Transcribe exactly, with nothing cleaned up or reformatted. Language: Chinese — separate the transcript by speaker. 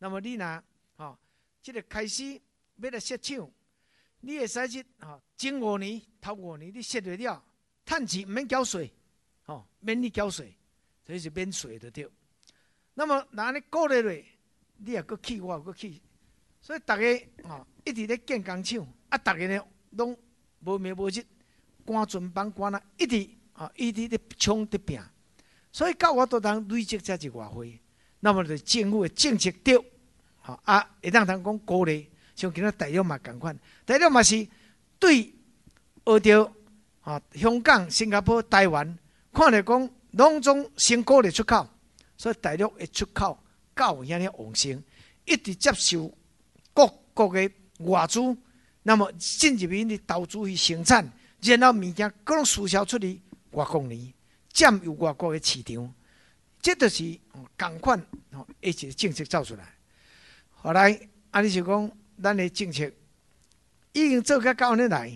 Speaker 1: 那么你若吼，即、這個開始要來設廠，你會使去吼，前五年、頭五年你設落了，趁錢唔免繳稅，吼，免你繳稅，所以是免稅就對。那麼若安尼鼓勵落，你也佫去，我也佫去，所以大家吼一直咧建工廠，啊，大家咧攏無眠無日，趕船班趕啊，一直啊一直咧衝咧拼，所以到我都通累積才一外歲。那麼就政府的政策對，吼啊，會當通講鼓勵，像今仔大陸嘛共款，大陸嘛是對學着吼香港、新加坡、台灣，看嚟講攏總先鼓勵出口，所以大陸的出口較有遐爾旺盛，一直接受各國嘅外資，那麼進入因的投資去生產，然後物件各種輸銷出去外國呢，佔有外國嘅市場。這就是共款吼，一個政策走出來。後來，啊，你就講，咱的政策已經做甲到安尼來，